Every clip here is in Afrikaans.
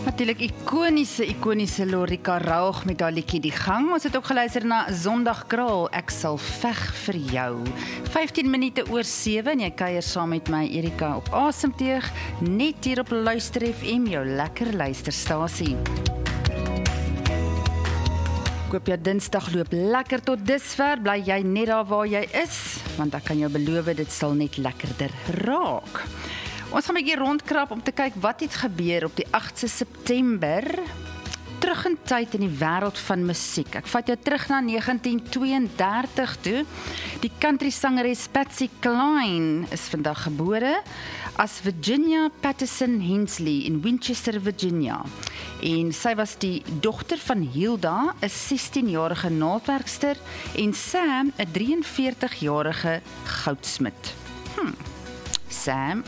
Natuurlijk ikonische Lorika Raug met haar liedjie Die Gang. Ons het ook geluister na Sondagkraal, Ek sal veg vir jou. 15 minute oor 7 en jy kuier saam met my Erika op Asemteug, net hier op Luister FM, jou lekker luisterstasie. Ek hoop jou Dinsdag loop lekker tot dusver, bly jy net daar waar jy is, want ek kan jou beloof, dit sal net lekkerder raak. Ons gaan 'n bietjie rondkrap om te kyk wat het gebeur op die 8de September, terug in tyd in die wêreld van musiek. Ek vat jou terug na 1932 toe. Die country sangeres Patsy Cline is vandag gebore as Virginia Patterson Hensley in Winchester, Virginia. En sy was die dogter van Hilda, 'n 16-jarige naaldwerkster, en Sam, 'n 43-jarige goudsmid. Sam,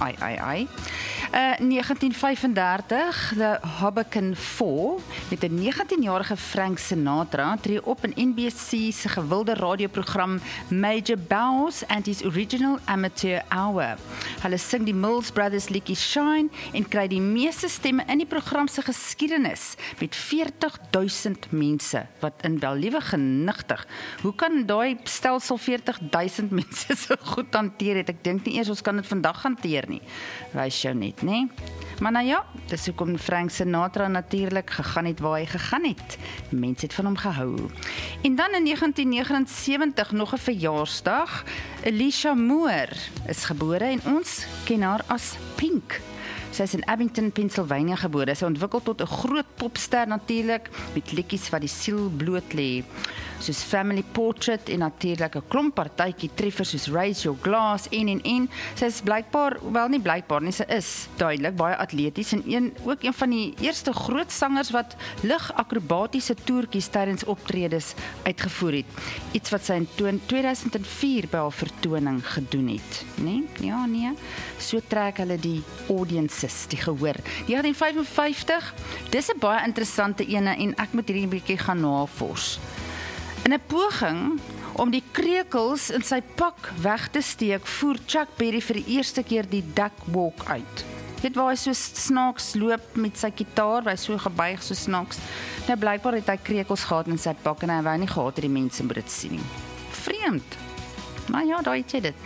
1935, The Hoboken Four, met 'n 19-jarige Frank Sinatra, tree op in NBC se gewilde radioprogram Major Bowles and His Original Amateur Hour. Hulle sing die Mills Brothers liedjie Shine en kry die meeste stemme in die program se geskiedenis, met 40.000 mense wat inbel. Liewe genigtig, hoe kan daai stelsel 40.000 mense so goed hanteer het? Ek dink nie eers ons kan dit vandag hanteer nie. Wys jou net, nee. Maar nou ja, dis hoekom Frank Sinatra natuurlik gegaan het waar hy gegaan het. Mense het van hom gehou. En dan in 1979, nog 'n verjaarsdag, Alicia Moore is gebore en ons ken haar as Pink. Sy is in Abington, Pennsylvania gebore. Sy ontwikkel tot 'n groot popster natuurlik, met liedjies wat die siel bloot lê, soos Family Portrait en natuurlik 'n klomp partytjie treffers soos Raise Your Glass en. Sy is blykbaar, wel nie blykbaar nie, sy is duidelik baie atleties en ook een van die eerste groot sangers wat ligakrobatiese toertjies tydens optredes uitgevoer het. Iets wat sy in 2004 by haar vertoning gedoen het. Nee? Ja, nee. So trek hulle die audiences, die gehoor. 1955, dis 'n baie interessante ene en ek moet hierdie 'n bietjie gaan navors. In 'n poging om die krekels in sy pak weg te steek, voer Chuck Berry vir die eerste keer die duck walk uit. Weet waar hy so snaaks loop met sy gitaar, hy so gebuig so snaaks. Nou blykbaar het hy krekels gehad in sy pak en hy wou nie gehad het die mense moet dit sien nie. Vreemd. Maar ja, daar het jy dit.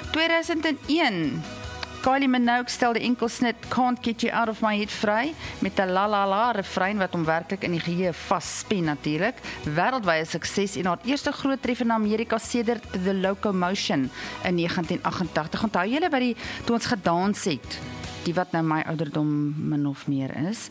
2001, Kylie Minogue stel die enkelsnit Can't Get You Out of My Head vry, met 'n la la la refrein wat hom werklik in die geheue vasspen natuurlik. Wêreldwye sukses en haar eerste groot treffer in Amerika sedert The Locomotion in 1988. Onthou julle by toe ons gedans het, die wat nou my ouderdom min of meer is,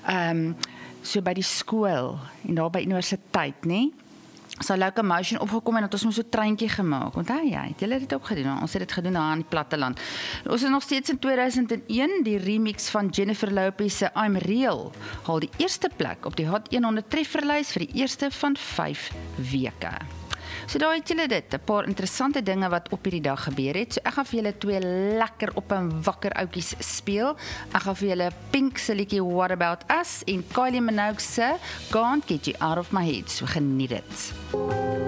so by die skool en daar by universiteit, nee? So Locomotion opgekom en het ons so 'n treintjie gemaak. Onthou jy, het julle dit ook gedoen? Ons het dit gedoen daar in die platteland. Ons is nog steeds in 2001, die remix van Jennifer Lopez se I'm Real haal die eerste plek op die Hot 100 trefferlys vir die eerste van 5 weke. So daar het julle dit, 'n paar interessante dinge wat op hierdie dag gebeur het. So ek gaan vir julle twee lekker op en wakker oudjies speel. Ek gaan vir julle Pink se liedjie What About Us en Kylie Minogue se Can't Get You Out of My Head. So geniet dit.